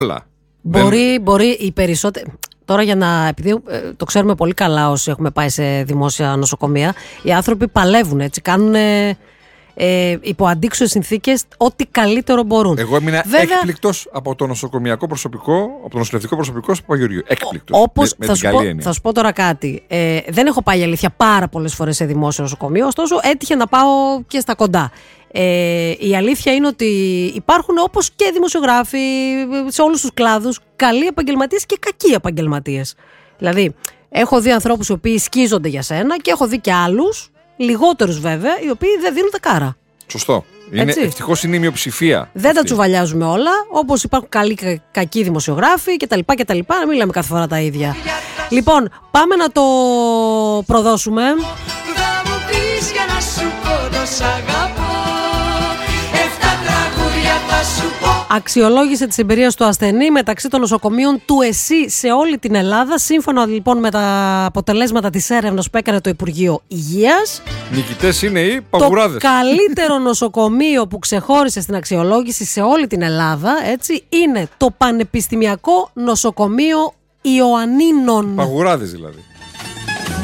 όλα. Μπορεί οι περισσότεροι. Τώρα επειδή το ξέρουμε πολύ καλά όσοι έχουμε πάει σε δημόσια νοσοκομεία, οι άνθρωποι παλεύουν, έτσι, κάνουν υπό αντίξωες συνθήκες ό,τι καλύτερο μπορούν. Εγώ έμεινα έκπληκτος από το νοσοκομιακό προσωπικό, από το νοσηλευτικό προσωπικό στο Παπαγεωργίου. Έκπληκτος. Όπως θα σου πω τώρα κάτι. Δεν έχω πάει, αλήθεια, πάρα πολλές φορές σε δημόσιο νοσοκομείο, ωστόσο έτυχε να πάω και στα κοντά. Η αλήθεια είναι ότι υπάρχουν, όπως και δημοσιογράφοι σε όλους τους κλάδους, καλοί επαγγελματίες και κακοί επαγγελματίες. Δηλαδή, έχω δει ανθρώπους οι οποίοι σκίζονται για σένα και έχω δει και άλλους, λιγότερους βέβαια, οι οποίοι δεν δίνουν τα κάρα. Σωστό. Ευτυχώς είναι η μειοψηφία. Δεν τα τσουβαλιάζουμε όλα, όπως υπάρχουν καλοί και κακοί δημοσιογράφοι κτλ. Να μην λέμε κάθε φορά τα ίδια. Λοιπόν, πάμε να το προδώσουμε. Αξιολόγησε τις εμπειρίες του ασθενή μεταξύ των νοσοκομείων του ΕΣΥ σε όλη την Ελλάδα, σύμφωνα λοιπόν με τα αποτελέσματα της έρευνας που έκανε το Υπουργείο Υγείας. Νικητές είναι οι παγουράδες. Το καλύτερο νοσοκομείο που ξεχώρισε στην αξιολόγηση σε όλη την Ελλάδα, έτσι, είναι το Πανεπιστημιακό Νοσοκομείο Ιωαννίνων. Παγουράδες δηλαδή.